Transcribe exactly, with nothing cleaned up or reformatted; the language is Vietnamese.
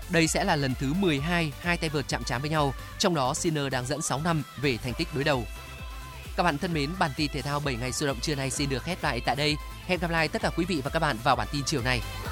Đây sẽ là lần thứ mười hai hai tay vợt chạm trán với nhau, trong đó Sinner đang dẫn sáu năm về thành tích đối đầu. Các bạn thân mến, bản tin thể thao bảy ngày sôi động trưa nay xin được khép lại tại đây. Hẹn gặp lại tất cả quý vị và các bạn vào bản tin chiều nay.